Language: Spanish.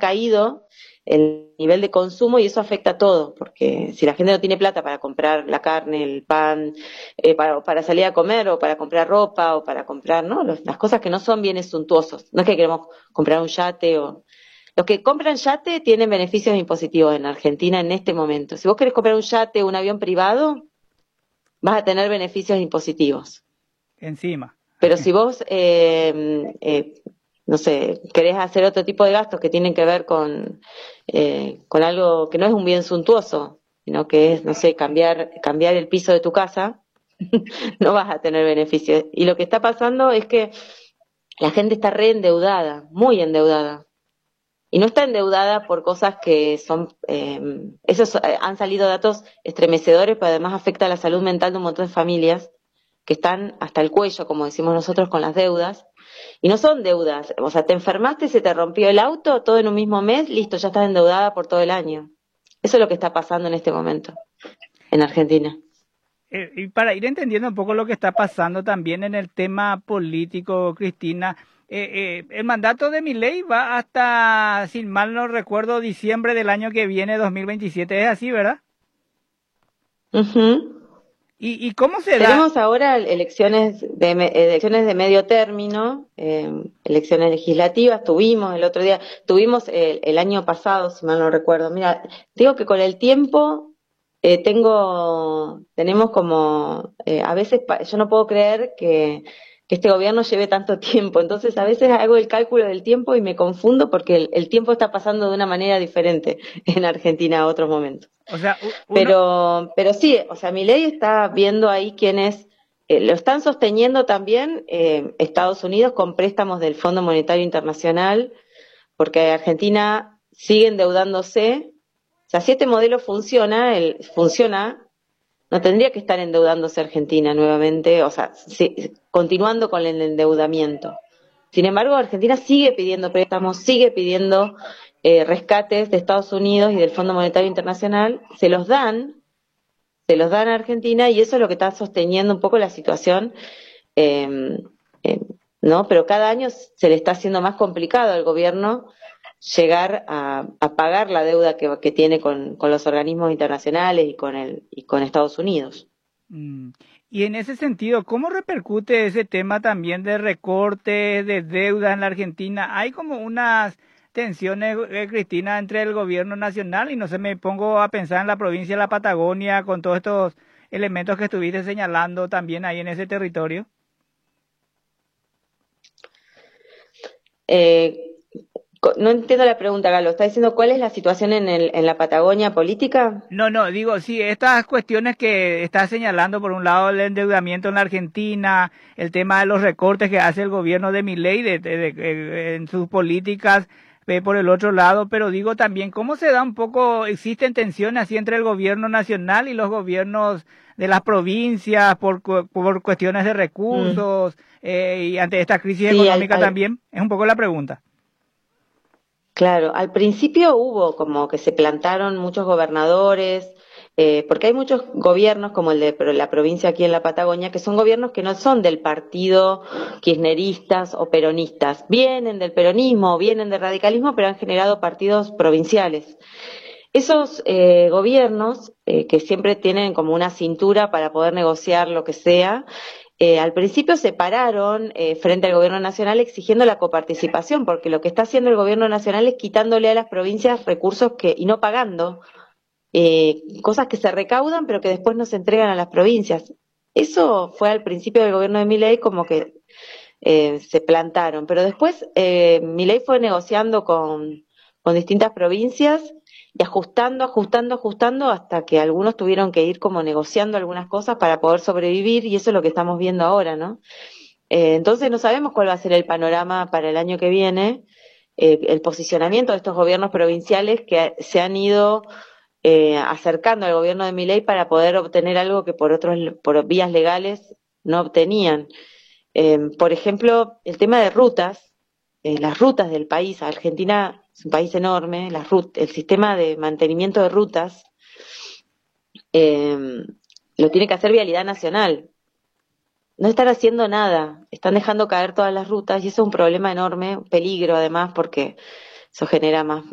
caído el nivel de consumo y eso afecta a todo, porque si la gente no tiene plata para comprar la carne, el pan, para salir a comer o para comprar ropa o para comprar, ¿no? Las cosas que no son bienes suntuosos, no es que queremos comprar un yate o... Los que compran yate tienen beneficios impositivos en Argentina en este momento. Si vos querés comprar un yate o un avión privado, vas a tener beneficios impositivos. Encima. Pero si vos, no sé, querés hacer otro tipo de gastos que tienen que ver con algo que no es un bien suntuoso, sino que es, no sé, cambiar el piso de tu casa, no vas a tener beneficios. Y lo que está pasando es que la gente está reendeudada, muy endeudada. Y no está endeudada por cosas que son, han salido datos estremecedores, pero además afecta a la salud mental de un montón de familias que están hasta el cuello, como decimos nosotros, con las deudas. Y no son deudas, o sea, te enfermaste, se te rompió el auto, todo en un mismo mes, listo, ya estás endeudada por todo el año. Eso es lo que está pasando en este momento en Argentina. Y para ir entendiendo un poco lo que está pasando también en el tema político, Cristina, el mandato de Milei va hasta, si mal no recuerdo, diciembre del año que viene, 2027. Es así, ¿verdad? Ujú. ¿Y cómo se da? Tenemos ahora elecciones de medio término, elecciones legislativas, tuvimos el otro día, tuvimos el año pasado, si mal no recuerdo. Mira, digo que con el tiempo tenemos como, a veces yo no puedo creer que este gobierno lleve tanto tiempo, entonces a veces hago el cálculo del tiempo y me confundo porque el tiempo está pasando de una manera diferente en Argentina a otros momentos. O sea, uno, Pero sí, o sea, Milei está viendo ahí quienes lo están sosteniendo también Estados Unidos con préstamos del Fondo Monetario Internacional, porque Argentina sigue endeudándose. O sea, si este modelo funciona, no tendría que estar endeudándose Argentina nuevamente, o sea, continuando con el endeudamiento. Sin embargo, Argentina sigue pidiendo préstamos, sigue pidiendo rescates de Estados Unidos y del Fondo Monetario Internacional, se los dan a Argentina y eso es lo que está sosteniendo un poco la situación, eh, eh, ¿no? Pero cada año se le está haciendo más complicado al gobierno llegar a pagar la deuda que tiene con los organismos internacionales y con Estados Unidos. mm, y en ese sentido, ¿cómo repercute ese tema también de recortes, de deuda en la Argentina? Hay como unas tensiones, Cristina, entre el gobierno nacional y no sé, me pongo a pensar en la provincia de la Patagonia con todos estos elementos que estuviste señalando también ahí en ese territorio. Eh, no entiendo la pregunta, Galo. ¿Está diciendo cuál es la situación en la Patagonia política? No, no, digo, sí, estas cuestiones que está señalando, por un lado, el endeudamiento en la Argentina, el tema de los recortes que hace el gobierno de Milei en sus políticas, por el otro lado, pero digo también, ¿cómo se da un poco, existen tensiones así entre el gobierno nacional y los gobiernos de las provincias por cuestiones de Mm. recursos y ante esta crisis Sí, económica también? Es un poco la pregunta. claro, al principio hubo como que se plantaron muchos gobernadores, porque hay muchos gobiernos, como el de la provincia aquí en la Patagonia, que son gobiernos que no son del partido kirchneristas o peronistas. Vienen del peronismo, vienen del radicalismo, pero han generado partidos provinciales. Esos gobiernos, que siempre tienen como una cintura para poder negociar lo que sea, al principio se pararon frente al gobierno nacional exigiendo la coparticipación, porque lo que está haciendo el gobierno nacional es quitándole a las provincias recursos y no pagando, cosas que se recaudan pero que después no se entregan a las provincias. Eso fue al principio del gobierno de Milei como que se plantaron, pero después Milei fue negociando con distintas provincias y ajustando hasta que algunos tuvieron que ir como negociando algunas cosas para poder sobrevivir y eso es lo que estamos viendo ahora, ¿no? Entonces no sabemos cuál va a ser el panorama para el año que viene, el posicionamiento de estos gobiernos provinciales que se han ido acercando al gobierno de Milei para poder obtener algo que por vías legales no obtenían. Por ejemplo, el tema de rutas, las rutas del país. Argentina es un país enorme, el sistema de mantenimiento de rutas eh, lo tiene que hacer Vialidad Nacional. No están haciendo nada, están dejando caer todas las rutas y eso es un problema enorme, un peligro además porque eso genera